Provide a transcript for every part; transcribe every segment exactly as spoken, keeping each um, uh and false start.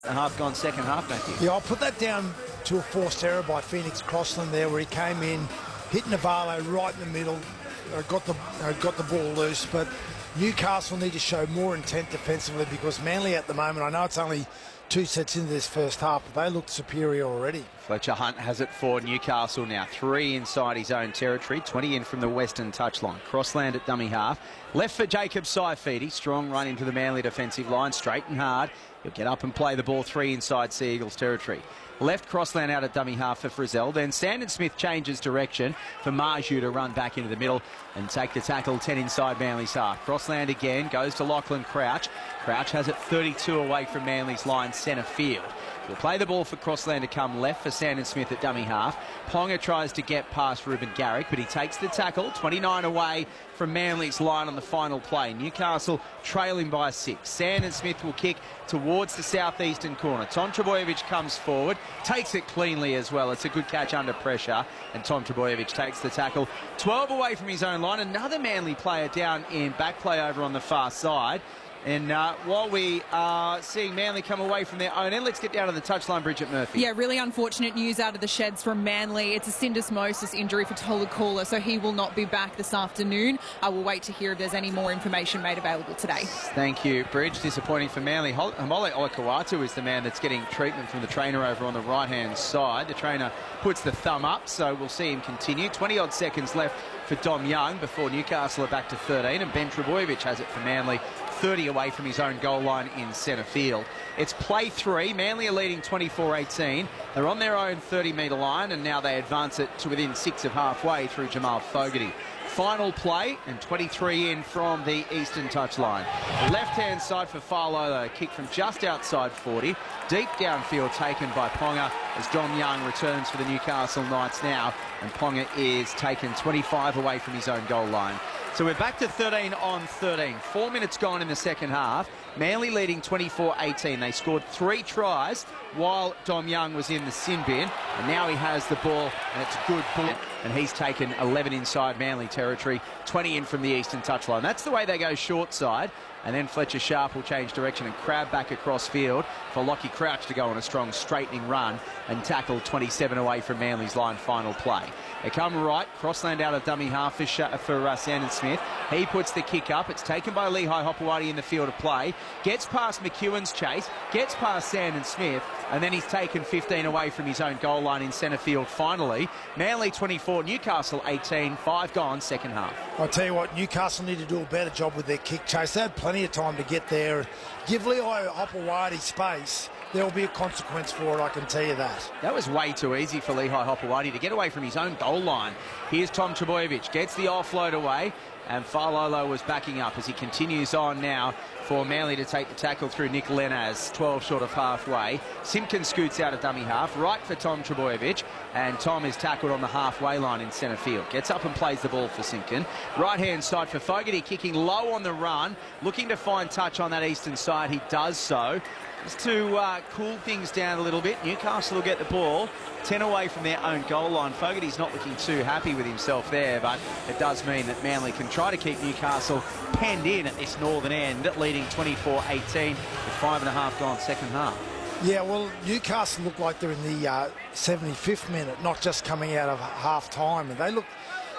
A half gone second half, Matthew. Yeah, I'll put that down to a forced error by Phoenix Crossland there, where he came in, hit Navarro right in the middle, uh, got the uh, got the ball loose. But Newcastle need to show more intent defensively, because Manly at the moment, I know it's only two sets into this first half, but they look superior already. Fletcher Hunt has it for Newcastle now. Three inside his own territory, twenty in from the western touchline. Crossland at dummy half. Left for Jacob Saifidi. Strong run into the Manly defensive line, straight and hard. He'll get up and play the ball three inside Sea Eagles territory. Left Crossland out at dummy half for Frizzell. Then Sandon Smith changes direction for Marju to run back into the middle and take the tackle ten inside Manly's half. Crossland again goes to Lachlan Crouch. Crouch has it thirty-two away from Manly's line centre field. He'll play the ball for Crossland to come left for Sandon Smith at dummy half. Ponga tries to get past Ruben Garrick, but he takes the tackle, twenty-nine away from Manly's line on the final play. Newcastle trailing by six. Sandon Smith will kick towards the southeastern corner. Tom Trbojevic comes forward, takes it cleanly as well. It's a good catch under pressure, and Tom Trbojevic takes the tackle. twelve away from his own line. Another Manly player down in back play over on the far side. And uh, while we are seeing Manly come away from their own end, let's get down to the touchline, Bridget Murphy. Yeah, really unfortunate news out of the sheds from Manly. It's a syndesmosis injury for Tolakula, so he will not be back this afternoon. I will wait to hear if there's any more information made available today. Thank you, Bridge. Disappointing for Manly. Hamole Oikawatu is the man that's getting treatment from the trainer over on the right-hand side. The trainer puts the thumb up, so we'll see him continue. twenty-odd seconds left for Dom Young before Newcastle are back to thirteen, and Ben Trbojevic has it for Manly, thirty away from his own goal line in centre field. It's play three. Manly are leading twenty-four eighteen. They're on their own thirty metre line, and now they advance it to within six of halfway through Jamal Fogarty. Final play, and twenty-three in from the eastern touchline. Left-hand side for Fa'alogo, kick from just outside forty. Deep downfield taken by Ponga as Dom Young returns for the Newcastle Knights now, and Ponga is taken twenty-five away from his own goal line. So we're back to thirteen on thirteen. Four minutes gone in the second half. Manly leading twenty-four eighteen. They scored three tries while Dom Young was in the sin bin. And now he has the ball, and it's a good bullet. And he's taken eleven inside Manly territory, twenty in from the eastern touchline. That's the way they go short side. And then Fletcher Sharp will change direction and crab back across field for Lockie Crouch to go on a strong straightening run and tackle twenty-seven away from Manly's line final play. They come right, Crossland out of dummy half for, Sh for uh, Sandon Smith. He puts the kick up. It's taken by Lehigh Hopewadi in the field of play. Gets past McEwen's chase, gets past Sandon Smith, and then he's taken fifteen away from his own goal line in centre field finally. Manly twenty-four, Newcastle eighteen, five gone second half. I'll tell you what, Newcastle need to do a better job with their kick chase. They had plenty of time to get there. Give Lehigh Hopewadi space. There will be a consequence for it, I can tell you that. That was way too easy for Lehigh Hopewadi to get away from his own goal line. Here's Tom Trbojevic, gets the offload away, and Fa'alogo was backing up as he continues on now for Manly to take the tackle through Nick Lenaz, twelve short of halfway. Simpkins scoots out of dummy half, right for Tom Trbojevic, and Tom is tackled on the halfway line in centre field. Gets up and plays the ball for Simpkin. Right-hand side for Fogarty, kicking low on the run, looking to find touch on that eastern side. He does so. Just to uh, cool things down a little bit, Newcastle will get the ball ten away from their own goal line. Fogarty's not looking too happy with himself there, but it does mean that Manly can try to keep Newcastle penned in at this northern end, leading twenty-four eighteen with five and a half gone second half. Yeah, well, Newcastle look like they're in the uh, seventy-fifth minute, not just coming out of half-time. And they look,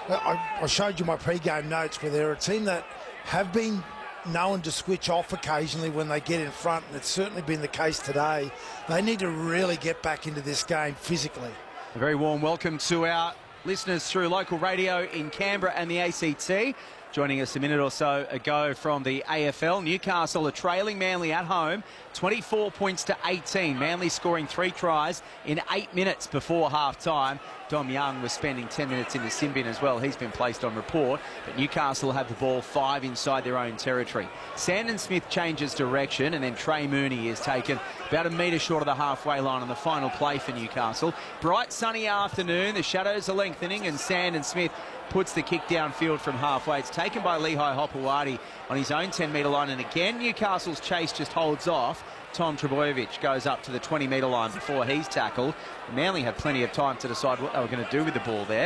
I, I showed you my pre-game notes where they're a team that have been known to switch off occasionally when they get in front, and it's certainly been the case today. They need to really get back into this game physically. A very warm welcome to our listeners through local radio in Canberra and the A C T. Joining us a minute or so ago from the A F L, Newcastle are trailing Manly at home, twenty-four points to eighteen. Manly scoring three tries in eight minutes before half-time. Dom Young was spending ten minutes in the sin bin as well. He's been placed on report, but Newcastle have the ball five inside their own territory. Sandon Smith changes direction, and then Trey Mooney is taken about a metre short of the halfway line on the final play for Newcastle. Bright sunny afternoon, the shadows are lengthening, and Sandon Smith puts the kick downfield from halfway. It's taken by Lehigh Hopewadi on his own ten metre line, and again Newcastle's chase just holds off. Tom Trbojevic goes up to the twenty metre line before he's tackled. Manly had plenty of time to decide what they were going to do with the ball there.